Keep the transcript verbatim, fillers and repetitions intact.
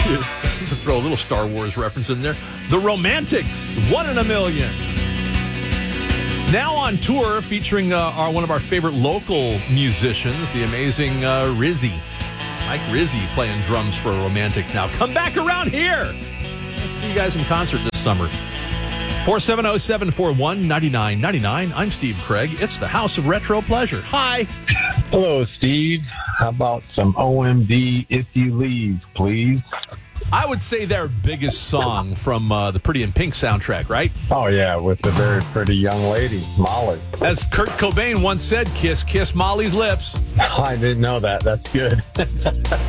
to throw a little Star Wars reference in there. The Romantics, One in a Million. Now on tour, featuring uh, our, one of our favorite local musicians, the amazing uh, Rizzy. Mike Rizzy playing drums for Romantics now. Come back around here. I'll see you guys in concert this summer. four seven zero, seven four one, nine nine nine nine. I'm Steve Craig. It's the House of Retro Pleasure. Hi. Hello, Steve. How about some O M D If You Leave, please? I would say their biggest song from uh, the Pretty in Pink soundtrack, right? Oh, yeah, with the very pretty young lady, Molly. As Kurt Cobain once said, kiss, kiss Molly's lips. I didn't know that. That's good.